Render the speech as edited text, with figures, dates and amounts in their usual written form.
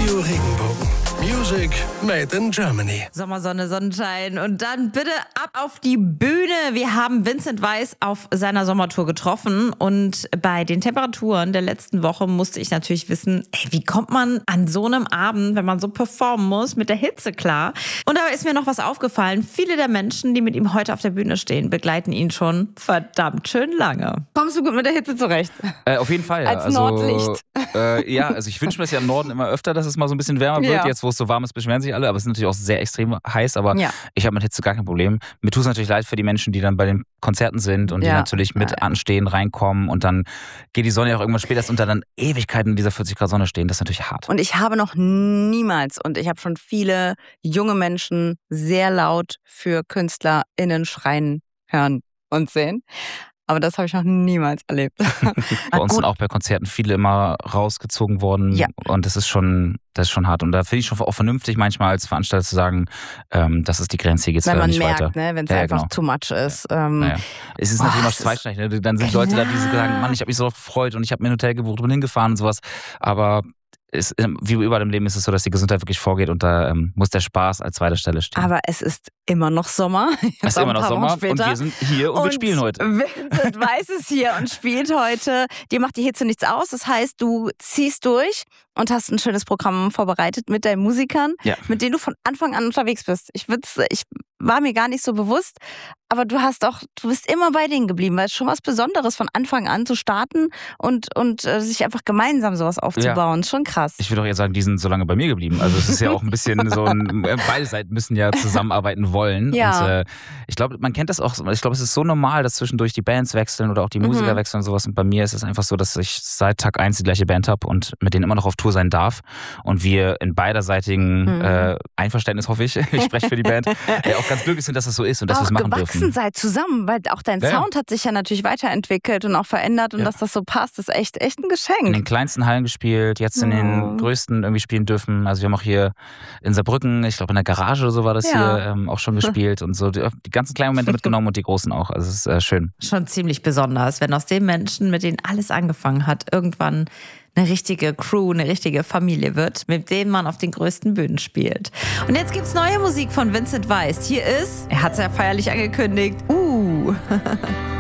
Radio Regenbogen. Music made in Germany. Sommersonne, Sonnenschein und dann bitte ab auf die Bühne. Wir haben Vincent Weiss auf seiner Sommertour getroffen und bei den Temperaturen der letzten Woche musste ich natürlich wissen, wie kommt man an so einem Abend, wenn man so performen muss, mit der Hitze klar? Und dabei ist mir noch was aufgefallen. Viele der Menschen, die mit ihm heute auf der Bühne stehen, begleiten ihn schon verdammt schön lange. Kommst du gut mit der Hitze zurecht? Auf jeden Fall, ja. Als Nordlicht. Also ich wünsche mir das ja im Norden immer öfter, dass es mal so ein bisschen wärmer wird. Jetzt, wo es so warm ist, beschweren sich alle. Aber es ist natürlich auch sehr extrem heiß. Aber ich habe mit Hitze gar kein Problem. Mir tut es natürlich leid für die Menschen, die dann bei den Konzerten sind und die natürlich mit anstehen, reinkommen. Und dann geht die Sonne ja auch irgendwann später und dann Ewigkeiten in dieser 40 Grad Sonne stehen. Das ist natürlich hart. Und ich habe noch niemals, und ich habe schon viele junge Menschen sehr laut für KünstlerInnen schreien, hören und sehen. Aber das habe ich noch niemals erlebt. Bei uns sind auch bei Konzerten viele immer rausgezogen worden. Ja. Und das ist schon hart. Und da finde ich schon auch vernünftig, manchmal als Veranstalter zu sagen, das ist die Grenze, hier geht es leider nicht weiter. Wenn es einfach too much ist. Es ist natürlich noch zweischneidig. Ne? Dann sind Leute da, die sagen, Mann, ich habe mich so gefreut und ich habe mir ein Hotel gebucht und bin hingefahren und sowas. Aber wie überall im Leben ist es so, dass die Gesundheit wirklich vorgeht und da muss der Spaß als zweiter Stelle stehen. Aber es ist immer noch Sommer. Es ist immer noch Sommer und wir sind hier und wir spielen heute. Vincent Weiss ist hier und spielt heute. Dir macht die Hitze nichts aus. Das heißt, du ziehst durch und hast ein schönes Programm vorbereitet mit deinen Musikern, mit denen du von Anfang an unterwegs bist. Ich war mir gar nicht so bewusst, aber du bist immer bei denen geblieben, weil es schon was Besonderes von Anfang an zu starten und sich einfach gemeinsam sowas aufzubauen. Schon krass. Ich würde auch eher sagen, die sind so lange bei mir geblieben. Also es ist ja auch ein bisschen so beide Seiten müssen ja zusammenarbeiten wollen. Ja. Und ich glaube, man kennt das auch. Ich glaube, es ist so normal, dass zwischendurch die Bands wechseln oder auch die Musiker wechseln und sowas. Und bei mir ist es einfach so, dass ich seit Tag 1 die gleiche Band habe und mit denen immer noch auf Tour sein darf. Und wir in beiderseitigen Einverständnis, hoffe ich spreche für die Band, auch ganz glücklich sind, dass das so ist und dass wir es machen dürfen. Gewachsen seid zusammen, weil auch dein Sound hat sich ja natürlich weiterentwickelt und auch verändert und dass das so passt, ist echt ein Geschenk. In den kleinsten Hallen gespielt, jetzt in den größten irgendwie spielen dürfen. Also wir haben auch hier in Saarbrücken, ich glaube in der Garage oder so war das hier, auch schon gespielt und so die ganzen kleinen Momente mitgenommen und die großen auch. Also es ist schön. Schon ziemlich besonders, wenn aus den Menschen, mit denen alles angefangen hat, irgendwann eine richtige Crew, eine richtige Familie wird, mit denen man auf den größten Bühnen spielt. Und jetzt gibt's neue Musik von Vincent Weiss. Hier ist, er hat es ja feierlich angekündigt,